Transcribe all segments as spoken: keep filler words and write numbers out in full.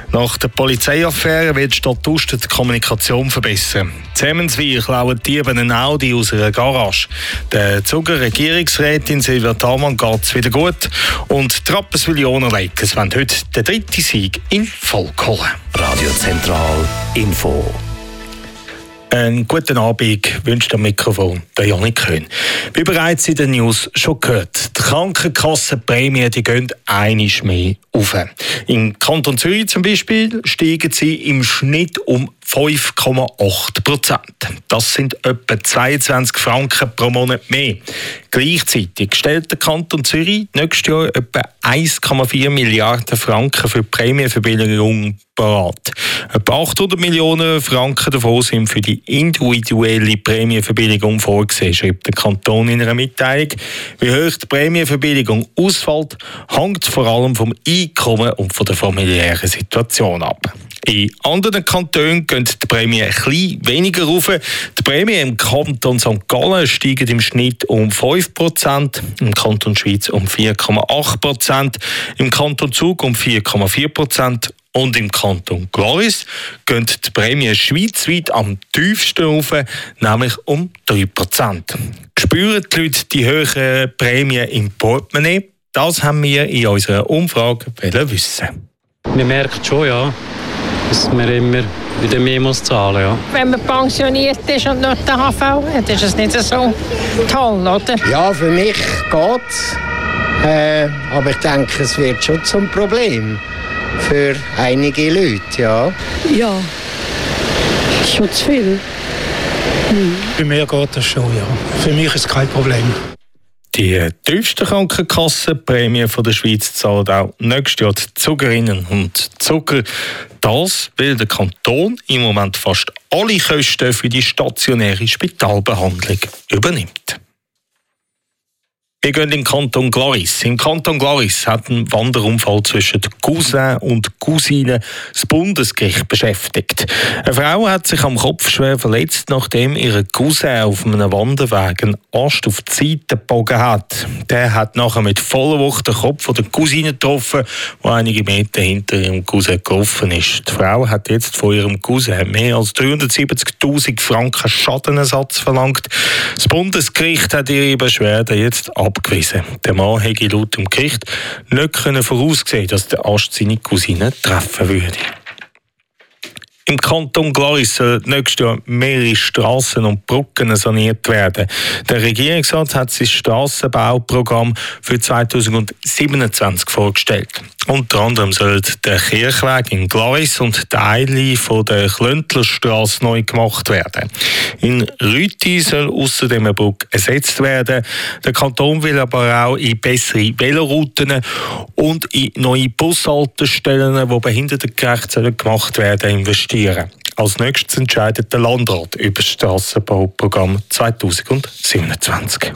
Nach der Polizeiaffäre will die Stadt Uster die Kommunikation verbessern. Zemmenswil klauen Diebe einen Audi aus einer Garage. Der Zuger Regierungsrätin Silvia Thamann geht es wieder gut. Und die Rapperswil-Jona Lakers wollen heute den dritten Sieg in Folge holen. Radio Zentral Info. Einen guten Abend wünscht am Mikrofon der Janik Köhn. Wie bereits in den News schon gehört, die Krankenkassenprämien die gehen einmal mehr auf. Im Kanton Zürich zum Beispiel steigen sie im Schnitt um fünf Komma acht Prozent. Das sind etwa zweiundzwanzig Franken pro Monat mehr. Gleichzeitig stellt der Kanton Zürich nächstes Jahr etwa eins Komma vier Milliarden Franken für die Prämienverbilligung parat. Etwa achthundert Millionen Franken davon sind für die individuelle Prämienverbilligung vorgesehen, schreibt der Kanton in einer Mitteilung. Wie hoch die Prämienverbilligung ausfällt, hängt vor allem vom Einkommen und von der familiären Situation ab. In anderen Kantonen gehen die Prämien ein bisschen weniger rauf. Die Prämien im Kanton Sankt Gallen steigen im Schnitt um fünf Prozent, im Kanton Schweiz um vier Komma acht Prozent, im Kanton Zug um vier Komma vier Prozent und im Kanton Glaris gehen die Prämien schweizweit am tiefsten rauf, nämlich um drei Prozent. Spüren die Leute die höheren Prämien im Portemonnaie? Das haben wir in unserer Umfrage wissen. Man merkt schon, ja, dass man immer wieder mehr muss zahlen muss. Ja. Wenn man pensioniert ist und noch den H V hat, ist es nicht so toll, oder? Ja, für mich geht es. Äh, aber ich denke, es wird schon zum Problem für einige Leute, ja. Ja, schon zu viel. Hm. Bei mir geht das schon, ja. Für mich ist es kein Problem. Die tiefsten Krankenkassenprämien der Schweiz zahlen auch nächstes Jahr die Zuckerinnen und Zucker. Das, weil der Kanton im Moment fast alle Kosten für die stationäre Spitalbehandlung übernimmt. Wir gehen in den Kanton Glaris. Im Kanton Glaris hat ein Wanderunfall zwischen Cousin und Cousine das Bundesgericht beschäftigt. Eine Frau hat sich am Kopf schwer verletzt, nachdem ihr Cousin auf einem Wanderweg einen Ast auf die Seite gebogen hat. Der hat nachher mit voller Wucht den Kopf der Cousine getroffen, die einige Meter hinter ihrem Cousin gelaufen ist. Die Frau hat jetzt von ihrem Cousin mehr als dreihundertsiebzigtausend Franken Schadenersatz verlangt. Das Bundesgericht hat ihre Beschwerde jetzt abgewiesen. Der Mann hätte laut dem Gericht nicht voraussehen, dass der Ast seine Cousine treffen würde. Im Kanton Glaris sollen nächstes Jahr mehrere Strassen und Brücken saniert werden. Der Regierungsrat hat sein Strassenbauprogramm für zweitausendsiebenundzwanzig vorgestellt. Unter anderem sollen der Kirchweg in Glaris und Teile von der Klöntlerstrasse neu gemacht werden. In Rüti soll außerdem eine Brücke ersetzt werden. Der Kanton will aber auch in bessere Velorouten und in neue Bushaltestellen, die behindertengerecht gemacht werden, investieren. Als nächstes entscheidet der Landrat über das Strassenbauprogramm zweitausendsiebenundzwanzig.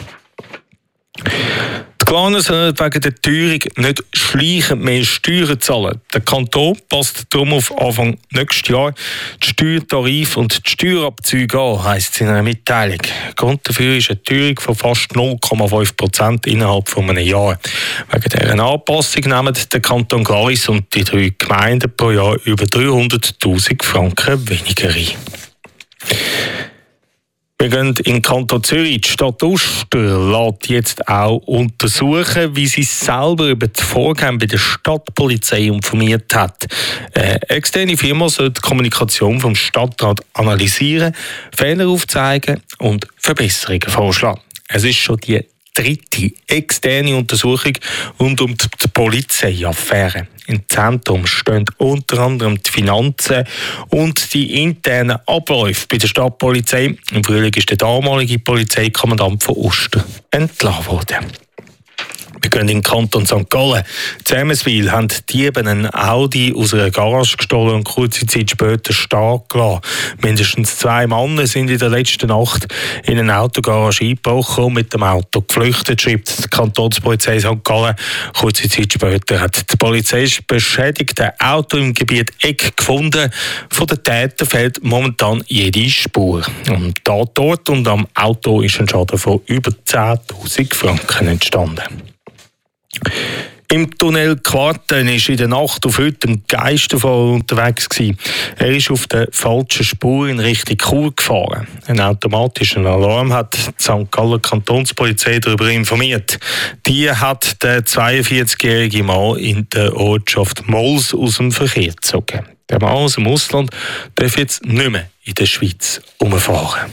Die Glarner sollen wegen der Teuerung nicht schleichend mehr Steuern zahlen. Der Kanton passt darum auf Anfang nächstes Jahr die Steuertarife und die Steuerabzüge an, heisst es in einer Mitteilung. Grund dafür ist eine Teuerung von fast null Komma fünf Prozent innerhalb von einem Jahr. Wegen dieser Anpassung nehmen der Kanton Glaris und die drei Gemeinden pro Jahr über dreihunderttausend Franken weniger ein. Wir gehen in den Kanton Zürich. Die Stadt Uster lässt jetzt auch untersuchen, wie sie selber über die Vorgänge bei der Stadtpolizei informiert hat. Eine externe Firma soll die Kommunikation vom Stadtrat analysieren, Fehler aufzeigen und Verbesserungen vorschlagen. Es ist schon die dritte externe Untersuchung rund um die Polizeiaffäre. Im Zentrum stehen unter anderem die Finanzen und die internen Abläufe bei der Stadtpolizei. Im Frühling ist der damalige Polizeikommandant von Uster entlassen worden. Wir gehen in den Kanton Sankt Gallen. In Zemmenswil haben die Diebe einen Audi aus einer Garage gestohlen und kurze Zeit später stehen gelassen. Mindestens zwei Männer sind in der letzten Nacht in eine Autogarage eingebrochen und mit dem Auto geflüchtet, schreibt die Kantonspolizei Sankt Gallen. Kurze Zeit später hat die Polizei das beschädigte Auto im Gebiet Eck gefunden. Von den Tätern fehlt momentan jede Spur. Am Tatort und am Auto ist ein Schaden von über zehntausend Franken entstanden. Im Tunnel Quarten war in der Nacht auf heute ein Geisterfahrer unterwegs gewesen. Er ist auf der falschen Spur in Richtung Chur gefahren. Ein automatischer Alarm hat die Sankt Galler Kantonspolizei darüber informiert. Die hat den zweiundvierzigjährigen Mann in der Ortschaft Mols aus dem Verkehr gezogen. Der Mann aus dem Ausland darf jetzt nicht mehr in der Schweiz herumfahren.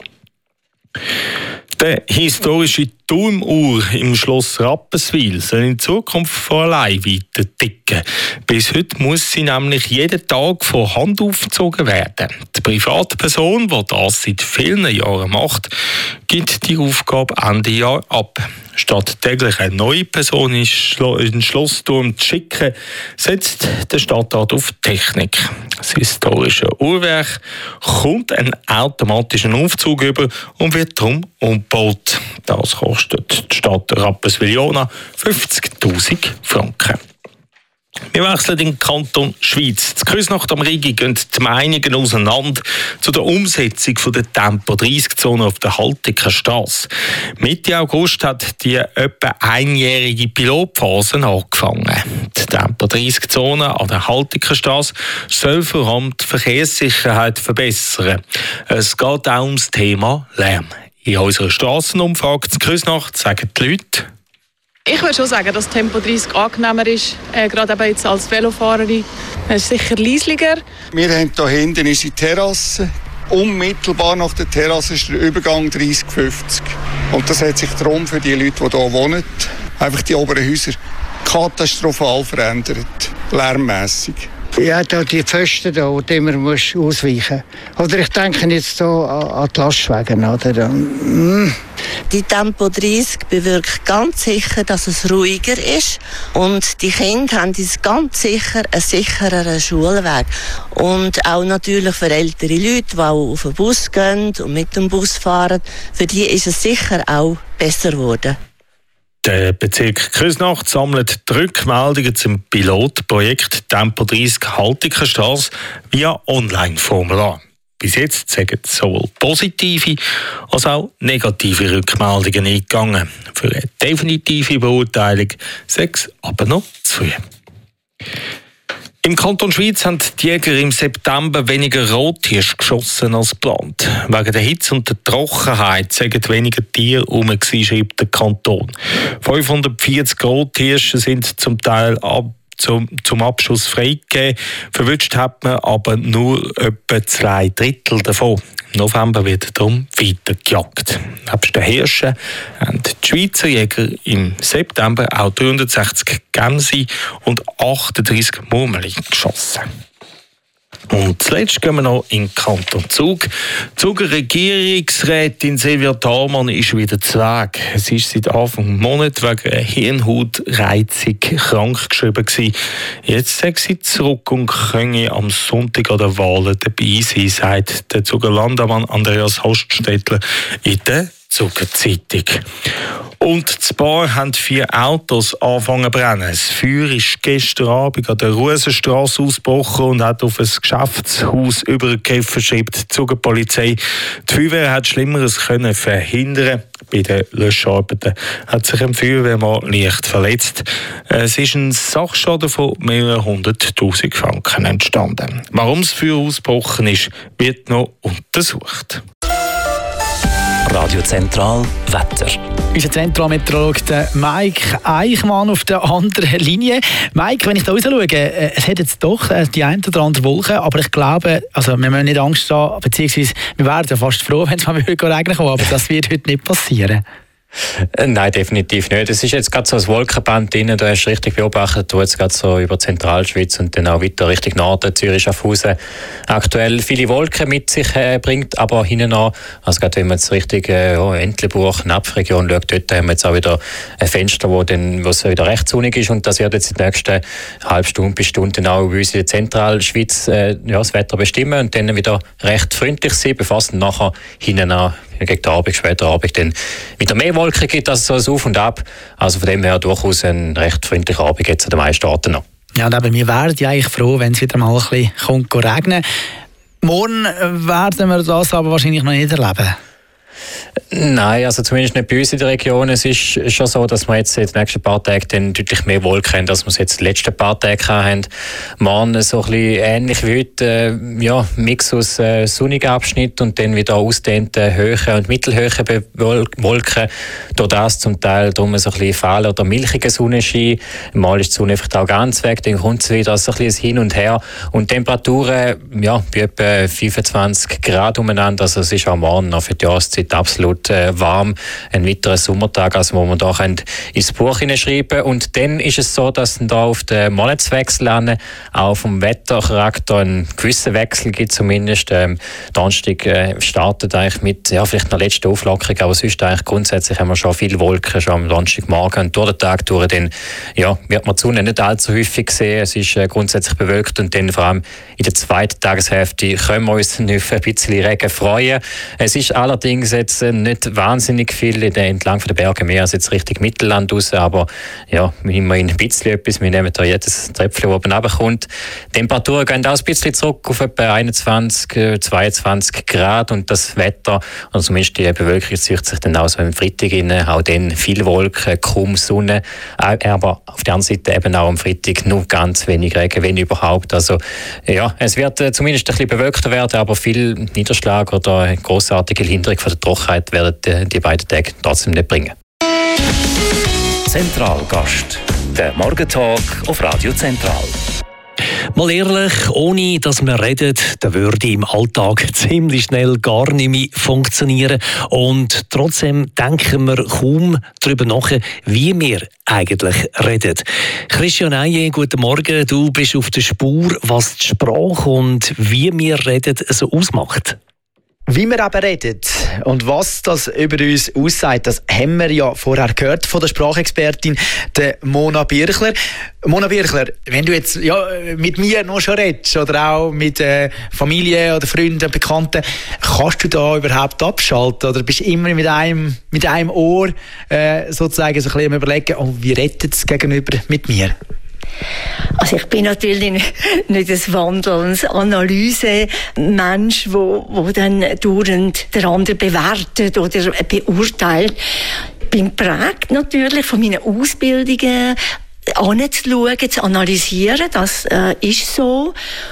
Der historische Turmuhr im Schloss Rapperswil soll in Zukunft von allein weiter ticken. Bis heute muss sie nämlich jeden Tag von Hand aufgezogen werden. Die Privatperson, die das seit vielen Jahren macht, gibt die Aufgabe Ende Jahr ab. Statt täglich eine neue Person in den Schlossturm zu schicken, setzt der Stadtrat auf Technik. Das historische Uhrwerk kommt einen automatischen Aufzug über und wird darum umgebaut. Das kostet die Stadt Rapperswil-Jona fünfzigtausend Franken. Wir wechseln in den Kanton Schweiz. Zu Küsnacht am Rigi gehen die Meinungen auseinander zu der Umsetzung der Tempo dreißig Zone auf der Haltiker Strasse. Mitte August hat die etwa einjährige Pilotphase angefangen. Die Tempo dreißig Zone an der Haltiker Strasse soll vor allem die Verkehrssicherheit verbessern. Es geht auch um das Thema Lärm. In unserer Strassenumfrage zu Küsnacht sagen die Leute: Ich würde schon sagen, dass Tempo dreißig angenehmer ist, äh, gerade eben jetzt als Velofahrerin. Es ist sicher leislicher. Wir haben hier hinten unsere Terrasse. Unmittelbar nach der Terrasse ist der Übergang dreißig fünfzig. Und das hat sich darum für die Leute, die hier wohnen, einfach die oberen Häuser katastrophal verändert, lärmmässig. Ja, da die Pfosten da, die immer musst ausweichen musst. Oder ich denke jetzt so an die Lastwagen. Oder? Mm. Die Tempo dreißig bewirkt ganz sicher, dass es ruhiger ist. Und die Kinder haben ganz sicher einen sichereren Schulweg. Und auch natürlich für ältere Leute, die auch auf den Bus gehen und mit dem Bus fahren, für die ist es sicher auch besser geworden. Der Bezirk Küsnacht sammelt die Rückmeldungen zum Pilotprojekt Tempo dreißig Haltiker Strasse via Online-Formular. Bis jetzt sagen sowohl positive als auch negative Rückmeldungen eingegangen. Für eine definitive Beurteilung sei es aber noch zu früh. Im Kanton Schweiz haben die Jäger im September weniger Rothirsche geschossen als geplant. Wegen der Hitze und der Trockenheit sind weniger Tiere herum, schreibt der Kanton. fünfhundertvierzig Rothirsche sind zum Teil ab Zum, zum Abschuss freigegeben. Verwünscht hat man aber nur etwa zwei Drittel davon. Im November wird darum weitergejagt. Nebst den Hirschen haben die Schweizer Jäger im September auch dreihundertsechzig Gämse und achtunddreißig Murmeli geschossen. Und zuletzt gehen wir noch in den Kanton Zug. Die Zuger Regierungsrätin Silvia Thalmann ist wieder zu Weg. Sie ist seit Anfang Monat wegen einer Hirnhautreizung krankgeschrieben gewesen. Jetzt sagt sie zurück und könne am Sonntag an der Wahl dabei sein, sagt der Zuger Landammann Andreas Hoststädtler in der Zuger Zeitung. Und das Paar haben vier Autos angefangen zu brennen. Das Feuer ist gestern Abend an der Rusenstrasse ausgebrochen und hat auf ein Geschäftshaus übergegriffen, schreibt die Zuger Polizei. Die Feuerwehr hat Schlimmeres können verhindern. Bei den Löscharbeiten hat sich ein Feuerwehrmann leicht verletzt. Es ist ein Sachschaden von mehreren hunderttausend Franken entstanden. Warum das Feuer ausgebrochen ist, wird noch untersucht. Radio Zentral Wetter. Unser Zentralmeteorologe Mike Eichmann auf der anderen Linie. Mike, wenn ich da raus schaue, es hat jetzt doch die ein oder andere Wolke, aber ich glaube, also wir müssen nicht Angst haben, beziehungsweise wir wären ja fast froh, wenn es mal wieder regnen kann, aber das wird heute nicht passieren. Nein, definitiv nicht. Es ist jetzt gerade so ein Wolkenband drin, du hast richtig beobachtet, du jetzt gerade so über Zentralschweiz und dann auch weiter Richtung Norden, Zürich, Schaffhausen, aktuell viele Wolken mit sich äh, bringt, aber hinten an, also gerade wenn man jetzt Richtung äh, oh, Entlebuch, Napfregion schaut, dort haben wir jetzt auch wieder ein Fenster, wo dann wo es wieder recht sonnig ist und das wird jetzt in der nächsten halben Stunde bis Stunde dann auch bei uns in der Zentralschweiz äh, ja, das Wetter bestimmen und dann wieder recht freundlich sein, bevor es dann nachher hinten an gegen den Abend, später Abend, dann wieder mehr Wolken gibt als so ein Auf und Ab. Also von dem her durchaus ein recht freundlicher Abend jetzt an den meisten Orten noch. Ja, aber wir wären ja eigentlich froh, wenn es wieder mal ein bisschen kommt, regnen. Morgen werden wir das aber wahrscheinlich noch nicht erleben. Nein, also zumindest nicht bei uns in der Region. Es ist schon so, dass wir jetzt in den nächsten paar Tagen dann deutlich mehr Wolken haben, als wir es jetzt die letzten paar Tage hatten. Morgen so ein bisschen ähnlich wie heute, äh, ja, Mix aus äh, sonnigen Abschnitt und dann wieder ausdehnte Höhe und mittelhöhe Wolken. Durch das zum Teil drum so ein bisschen fahlen oder milchigen Sonnenschein. Mal ist die Sonne vielleicht auch ganz weg, dann kommt es wieder so ein bisschen Hin und Her. Und Temperaturen, ja, bei etwa fünfundzwanzig Grad umeinander. Also es ist auch morgen noch für die Jahreszeit absolut äh, warm. Ein weiterer Sommertag, also wo man da ins Buch hineinschreiben können. Und dann ist es so, dass da auf den Monatswechsel an, auch vom Wettercharakter einen gewissen Wechsel gibt zumindest. Ähm, Donnerstag äh, startet eigentlich mit, ja, vielleicht einer letzten Auflockerung, aber sonst eigentlich grundsätzlich haben wir schon viele Wolken schon am Donnerstagmorgen. Und durch den Tag durch dann, ja, wird man die Sonne nicht allzu häufig sehen. Es ist äh, grundsätzlich bewölkt und dann vor allem in der zweiten Tageshälfte können wir uns auf ein bisschen Regen freuen. Es ist allerdings jetzt äh, nicht wahnsinnig viel in der, entlang der Berge, mehr als jetzt Richtung Mittelland raus, aber ja, immerhin ein bisschen etwas. Wir nehmen da jedes Tröpfchen, das oben runterkommt. Die Temperaturen gehen auch ein bisschen zurück auf etwa einundzwanzig, zweiundzwanzig Grad und das Wetter, oder zumindest die Bewölkung zieht sich dann auch so im Freitag rein, auch dann viel Wolken, kaum Sonne, aber auf der anderen Seite eben auch am Freitag nur ganz wenig Regen, wenn überhaupt. Also ja, es wird äh, zumindest ein bisschen bewölkter werden, aber viel Niederschlag oder eine grossartige Linderung von der Trockenheit werden äh, die beiden Tage trotzdem nicht bringen. Zentralgast, der Morgentalk auf Radio Zentral. Mal ehrlich, ohne dass wir reden, dann würde im Alltag ziemlich schnell gar nicht mehr funktionieren. Und trotzdem denken wir kaum darüber nach, wie wir eigentlich reden. Christian Eije, guten Morgen. Du bist auf der Spur, was die Sprache und wie wir reden so ausmacht. Wie wir eben reden und was das über uns aussagt, das haben wir ja vorher gehört von der Sprachexpertin der Mona Birchler. Mona Birchler, wenn du jetzt ja, mit mir noch schon redest oder auch mit äh, Familie oder Freunden und Bekannten, kannst du da überhaupt abschalten oder bist du immer mit einem, mit einem Ohr äh, sozusagen so ein bisschen überlegen, oh, wie redet es gegenüber mit mir? Also ich bin natürlich nicht ein wandelndes Analyse-Mensch, wo, wo dann dauernd der andere bewertet oder beurteilt. Ich bin geprägt natürlich von meinen Ausbildungen, anzuschauen, zu analysieren, das äh, ist so.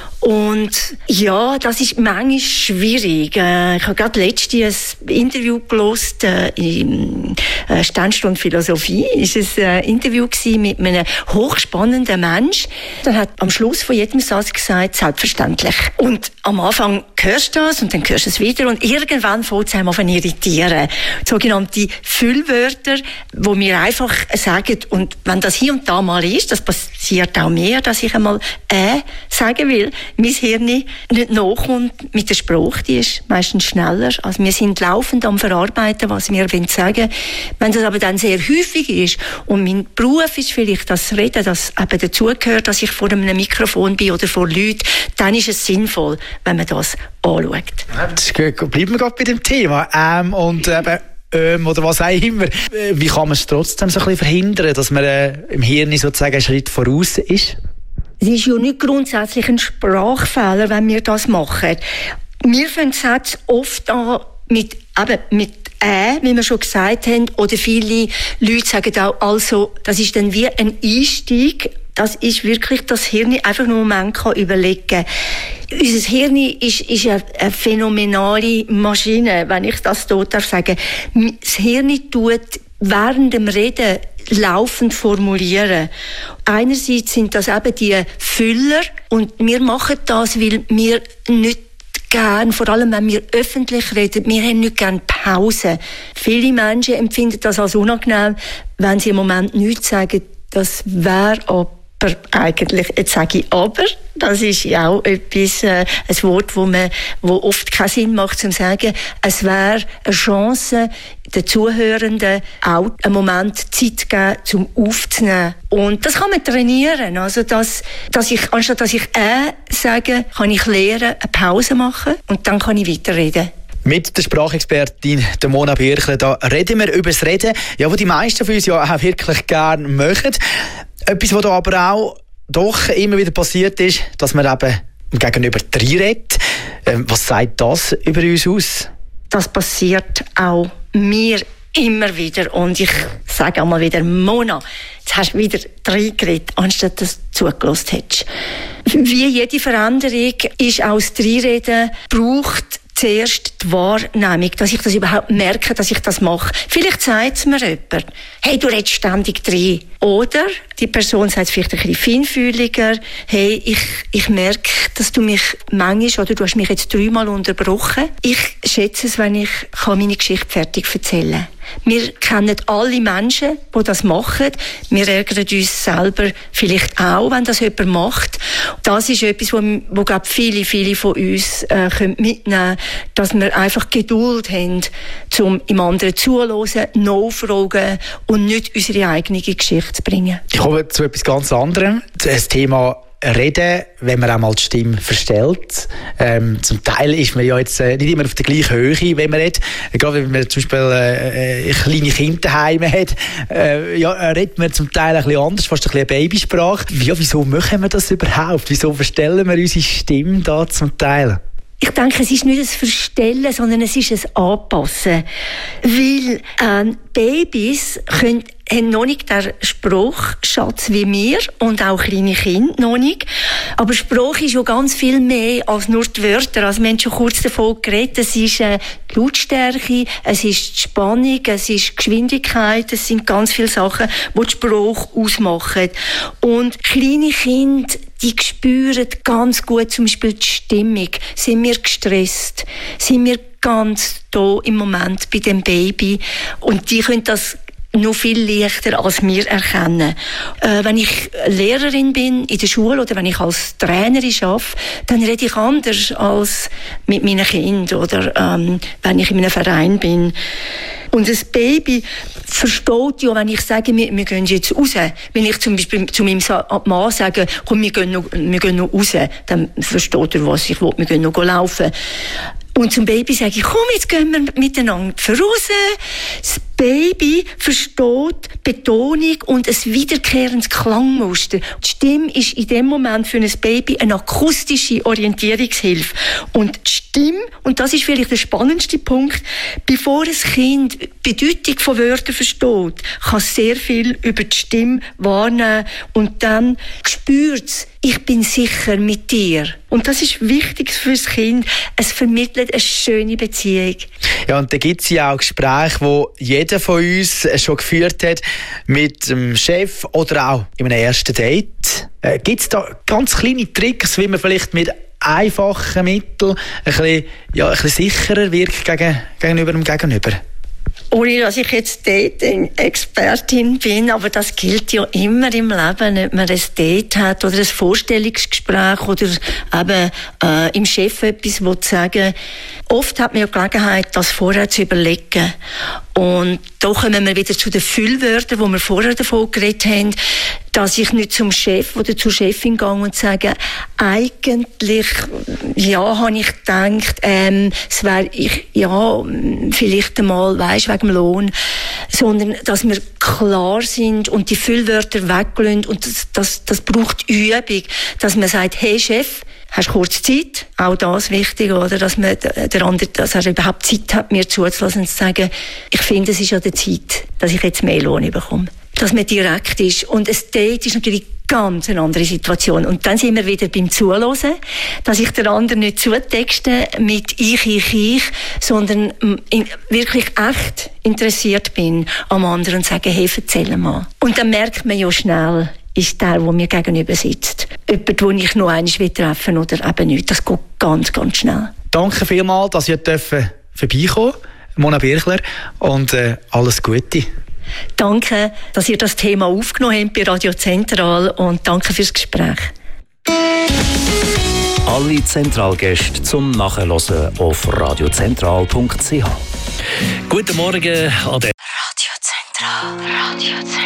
Und ja, das ist manchmal schwierig. Äh, ich habe gerade letztens ein Interview gehört, äh, im äh, Sternstunde Philosophie. Es war ein Interview mit einem hochspannenden Mensch. Der hat am Schluss von jedem Satz gesagt, selbstverständlich. Und am Anfang hörst du das und dann hörst du es wieder und irgendwann fängt es einem an zu irritieren. Sogenannte Füllwörter, wo wir einfach sagen, und wenn das hier und da mal ist, das passiert auch mehr, dass ich einmal «äh» sagen will, mein Hirn nicht nachkommt mit der Sprache, die ist meistens schneller. Also wir sind laufend am Verarbeiten, was wir sagen wollen. Wenn das aber dann sehr häufig ist und mein Beruf ist vielleicht das Reden, das eben dazugehört, dass ich vor einem Mikrofon bin oder vor Leuten, dann ist es sinnvoll, wenn man das anschaut. Bleiben wir gerade bei dem Thema. Ähm, und eben Ähm, oder was auch immer. Wie kann man es trotzdem so ein bisschen verhindern, dass man äh, im Hirn sozusagen einen Schritt voraus ist? Es ist ja nicht grundsätzlich ein Sprachfehler, wenn wir das machen. Wir fangen Sätze oft an mit, eben mit «äh», wie wir schon gesagt haben, oder viele Leute sagen auch, also, das ist dann wie ein Einstieg. Das ist wirklich, das Hirn einfach nur einen Moment kann überlegen. Unser Hirn ist, ist eine, eine phänomenale Maschine, wenn ich das so darf sagen. Das Hirn tut während dem Reden laufend formulieren. Einerseits sind das eben die Füller und wir machen das, weil wir nicht gern, vor allem wenn wir öffentlich reden, wir haben nicht gern Pause. Viele Menschen empfinden das als unangenehm, wenn sie im Moment nichts sagen. Das wäre aber eigentlich, jetzt sage ich aber, das ist ja auch etwas, äh, ein Wort, wo man, wo oft keinen Sinn macht, zu sagen, es wäre eine Chance, den Zuhörenden auch einen Moment Zeit geben, zum aufzunehmen. Und das kann man trainieren. Also, dass, dass ich, anstatt dass ich «äh» sage, kann ich lernen, eine Pause machen und dann kann ich weiterreden. Mit der Sprachexpertin der Mona Birchler, da reden wir über das Reden, ja, wo die meisten von uns ja auch wirklich gerne möchten. Etwas, was da aber auch doch immer wieder passiert ist, dass man eben gegenüber reinredet. Ähm, was sagt das über uns aus? das passiert auch mir immer wieder. Und ich sage einmal wieder, Mona, jetzt hast du wieder reingeredet, anstatt dass du zugelassen hättest. Wie jede Veränderung ist auch das Reinreden, braucht zuerst die Wahrnehmung, dass ich das überhaupt merke, dass ich das mache. Vielleicht sagt es mir jemand, hey, du redest ständig rein. Oder die Person sagt es vielleicht ein bisschen feinfühliger, hey, ich, ich merke, dass du mich manchmal, oder du hast mich jetzt dreimal unterbrochen. Ich schätze es, wenn ich meine Geschichte fertig erzählen kann. Wir kennen alle Menschen, die das machen. Wir ärgern uns selber vielleicht auch, wenn das jemand macht. Das ist etwas, wo, wo glaube viele, viele von uns äh, mitnehmen können, dass wir einfach Geduld haben, um im anderen zuzuhören, nachfragen und nicht unsere eigene Geschichte zu bringen. Ich komme zu etwas ganz anderem. Das Thema Reden, wenn man auch mal die Stimme verstellt. Ähm, zum Teil ist man ja jetzt äh, nicht immer auf der gleichen Höhe, wenn man redet. Gerade wenn man zum Beispiel äh, kleine Kinder daheim hat, äh, ja, redet man zum Teil ein bisschen anders, fast ein bisschen Babysprache. Ja, wieso machen wir das überhaupt? Wieso verstellen wir unsere Stimme da zum Teil? Ich denke, es ist nicht ein Verstellen, sondern es ist ein Anpassen. Weil äh, Babys können, haben noch nicht den Sprachschatz wie wir und auch kleine Kinder noch nicht. Aber Sprache ist ja ganz viel mehr als nur die Wörter. Also wir haben schon kurz davon geredet. Es ist äh, die Lautstärke, es ist die Spannung, es ist die Geschwindigkeit. Es sind ganz viele Sachen, die die Sprache ausmachen. Und kleine Kinder, die spüren ganz gut zum Beispiel die Stimmung. Sind wir gestresst? Sind wir ganz da im Moment bei dem Baby? Und die können das noch viel leichter als wir erkennen. Äh, wenn ich Lehrerin bin in der Schule oder wenn ich als Trainerin arbeite, dann rede ich anders als mit meinen Kindern oder ähm, wenn ich in einem Verein bin. Und das Baby versteht ja, wenn ich sage, wir, wir gehen jetzt raus. Wenn ich zum Beispiel zu meinem Mann sage, komm, wir gehen noch, wir gehen noch raus, dann versteht er, was ich will, wir gehen noch laufen. Und zum Baby sage ich, komm, jetzt gehen wir miteinander raus. Das Baby versteht Betonung und ein wiederkehrendes Klangmuster. Die Stimme ist in dem Moment für ein Baby eine akustische Orientierungshilfe. Und die Stimme, und das ist vielleicht der spannendste Punkt, bevor ein Kind die Bedeutung von Wörtern versteht, kann es sehr viel über die Stimme wahrnehmen und dann spürt es, ich bin sicher mit dir. Und das ist wichtig für das Kind. Es vermittelt eine schöne Beziehung. Ja, und da gibt es ja auch Gespräche, die jeder von uns schon geführt hat mit dem Chef oder auch in einem ersten Date. Äh, gibt es da ganz kleine Tricks, wie man vielleicht mit einfachen Mitteln ein bisschen, ja, ein bisschen sicherer wirkt gegen, gegenüber dem Gegenüber? Ohne dass ich jetzt Dating-Expertin bin, aber das gilt ja immer im Leben, ob man ein Date hat oder ein Vorstellungsgespräch oder eben äh, im Chef etwas sagen. Oft hat man ja Gelegenheit, das vorher zu überlegen. Und da kommen wir wieder zu den Füllwörtern, wo wir vorher davon geredet haben, dass ich nicht zum Chef oder zur Chefin gehe und sage, eigentlich, ja, habe ich gedacht, ähm, es wäre, ich, ja, vielleicht einmal, weisst, wegen dem Lohn, sondern, dass wir klar sind und die Füllwörter weglassen und das, das, das braucht Übung, dass man sagt, hey Chef, hast du kurz Zeit? Auch das wichtig, oder? Dass man der andere, dass er überhaupt Zeit hat, mir zuzulassen und zu sagen, ich finde, es ist an der Zeit, dass ich jetzt mehr Lohn bekomme. Dass man direkt ist. Und ein Date ist natürlich ganz eine andere Situation. Und dann sind wir wieder beim Zuhören, dass ich den anderen nicht zutexte mit ich, ich, ich, sondern in, wirklich echt interessiert bin am anderen und sage, hey, erzähl mal. Und dann merkt man ja schnell, ist der, der mir gegenüber sitzt. Jemand, den ich noch einmal treffen will oder eben nicht. Das geht ganz, ganz schnell. Danke vielmals, dass ihr vorbeikommen dürft, Mona Birchler, und äh, alles Gute. Danke, dass ihr das Thema aufgenommen habt bei Radio Zentral und danke fürs Gespräch. Alle Zentralgäste zum Nachhören auf radiozentral punkt c h. Guten Morgen an den Radio Zentral. Radio Zentral.